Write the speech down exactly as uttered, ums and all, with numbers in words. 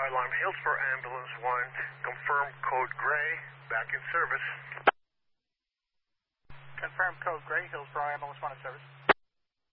fire alarm, Hillsborough Ambulance one, confirm code gray, back in service. Confirm code gray, Hillsborough Ambulance one in service.